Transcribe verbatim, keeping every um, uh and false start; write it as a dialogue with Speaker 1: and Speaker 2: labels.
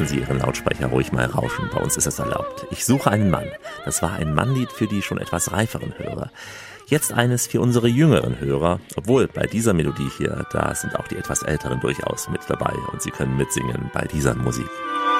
Speaker 1: Lassen Sie Ihren Lautsprecher ruhig mal rauschen, bei uns ist es erlaubt. Ich suche einen Mann. Das war ein Mannlied für die schon etwas reiferen Hörer. Jetzt eines für unsere jüngeren Hörer, obwohl bei dieser Melodie hier, da sind auch die etwas älteren durchaus mit dabei und sie können mitsingen bei dieser Musik.